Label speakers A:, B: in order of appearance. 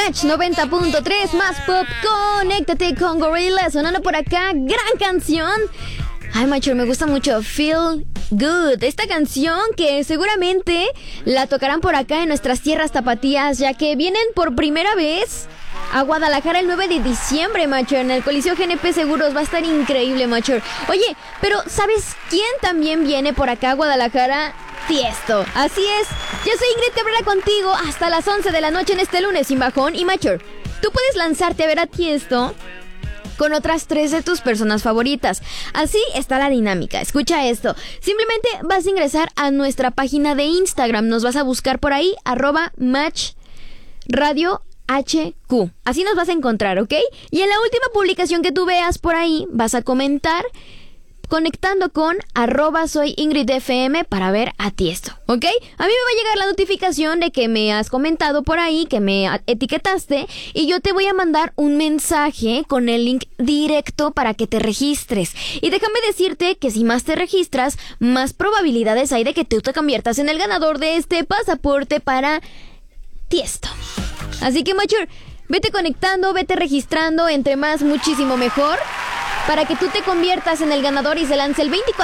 A: Match 90.3 más pop. Conéctate con Gorillaz. Sonando por acá, gran canción. Ay, macho, me gusta mucho Feel Good. Esta canción que seguramente la tocarán por acá en nuestras tierras tapatías, ya que vienen por primera vez a Guadalajara el 9 de diciembre, macho. En el Coliseo GNP Seguros va a estar increíble, macho. Oye, pero ¿sabes quién también viene por acá a Guadalajara? Tiesto. Así es. Yo soy Ingrid Cabrera contigo hasta las 11 de la noche en este lunes sin bajón. Y macho, tú puedes lanzarte a ver a Tiesto con otras 3 de tus personas favoritas. Así está la dinámica. Escucha esto. Simplemente vas a ingresar a nuestra página de Instagram. Nos vas a buscar por ahí, @MatchRadioHQ. Así nos vas a encontrar, ¿ok? Y en la última publicación que tú veas por ahí, vas a comentar conectando con @soyingridfm para ver a Tiesto, ¿ok? A mí me va a llegar la notificación de que me has comentado por ahí, que me etiquetaste, y yo te voy a mandar un mensaje con el link directo para que te registres. Y déjame decirte que si más te registras, más probabilidades hay de que tú te conviertas en el ganador de este pasaporte para Tiesto. Así que, macho, vete conectando, vete registrando, entre más, muchísimo mejor, para que tú te conviertas en el ganador y se lance el 24